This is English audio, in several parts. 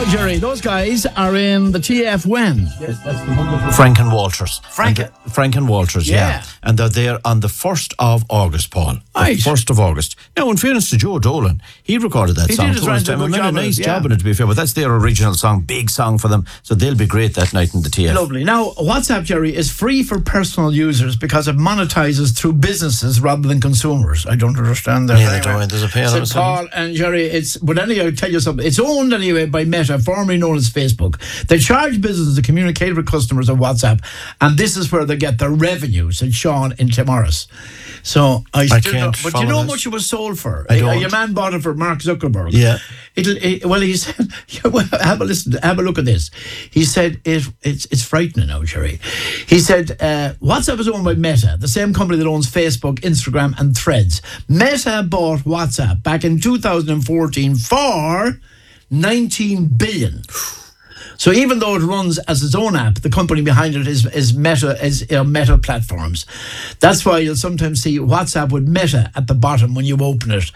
Now, Jerry, those guys are in the TF when? Yes, that's the wonderful Frank and Walters. Frank and Walters, yeah. And they're there on the 1st of August, Paul. Right. 1st of August. Now, in fairness to Joe Dolan, he recorded that song. He did a nice job in it, to be fair, but that's their original song, big song for them, so they'll be great that night in the TF. Lovely. Now, WhatsApp, Jerry, is free for personal users because it monetizes through businesses rather than consumers. I don't understand that. Yeah, they don't. There's a pay on it. So, Paul and Jerry, but anyway, I'll tell you something. It's owned anyway by Meta, formerly known as Facebook. They charge businesses to communicate with customers on WhatsApp, and this is where they get their revenue, said Sean in Timorous. So I still can't know, but you know how much it was sold for? I don't. Your man bought it for Mark Zuckerberg. Yeah. Well, he said, have a look at this. He said it's frightening now, Jerry. He said WhatsApp is owned by Meta, the same company that owns Facebook, Instagram, and Threads. Meta bought WhatsApp back in 2014 for 19 billion. So even though it runs as its own app, the company behind it is Meta Platforms. That's why you'll sometimes see WhatsApp with Meta at the bottom when you open it.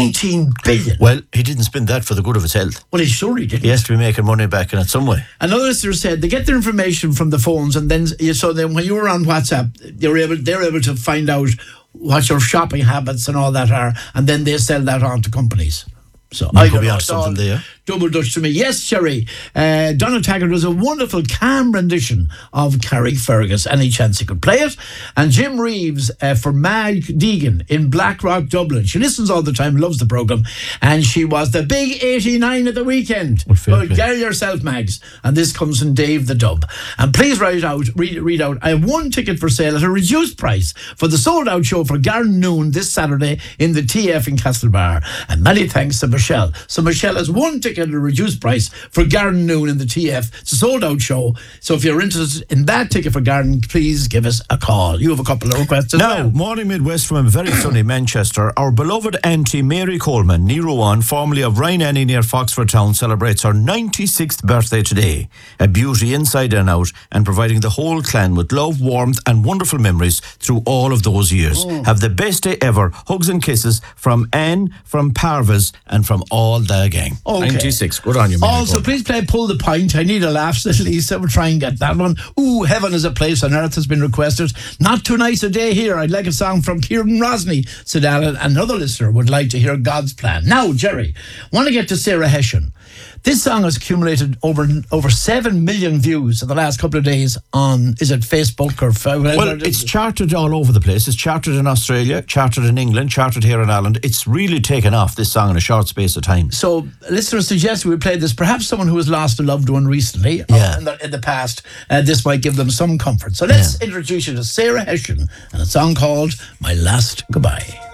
19 billion. Well, he didn't spend that for the good of his health. Well, he surely didn't. He has to be making money back in it some way. Another listener said they get their information from the phones, and then when you were on WhatsApp, they're able to find out what your shopping habits and all that are, and then they sell that on to companies. So I could be on something there. Double Dutch to me. Yes, Sherry. Donna Taggart was a wonderful, calm rendition of Carrie Fergus. Any chance he could play it? And Jim Reeves for Mag Deegan in Blackrock, Dublin. She listens all the time, loves the programme, and she was the big 89 at the weekend. Well, get yourself, Mags. And this comes from Dave the Dub. And please read out. I have one ticket for sale at a reduced price for the sold-out show for Garden Noon this Saturday in the TF in Castlebar. And many thanks to Michelle. So Michelle has one ticket at a reduced price for Garden Noon in the TF. It's a sold-out show. So if you're interested in that ticket for Garden, please give us a call. You have a couple of requests as well. Morning Midwest from a very sunny Manchester. Our beloved auntie Mary Coleman, Nero 1, formerly of Ryan Annie near Foxford Town, celebrates her 96th birthday today. A beauty inside and out, and providing the whole clan with love, warmth and wonderful memories through all of those years. Have the best day ever. Hugs and kisses from Anne, from Parvas and from all the gang. Okay. 96. Good on you, Mary. Also, please play Pull the Pint. I need a laugh, said Lisa. We'll try and get that one. Ooh, Heaven is a Place on Earth has been requested. Not too nice a day here. I'd like a song from Kieran Rosny, said Alan. Another listener would like to hear God's Plan. Now, Jerry, want to get to Sarah Hession. This song has accumulated over 7 million views in the last couple of days on, is it Facebook or... Well, it's charted all over the place. It's charted in Australia, charted in England, charted here in Ireland. It's really taken off, this song, in a short space of time. So listeners suggest we play this. Perhaps someone who has lost a loved one recently in the past, this might give them some comfort. So let's introduce you to Sarah Hession and a song called My Last Goodbye.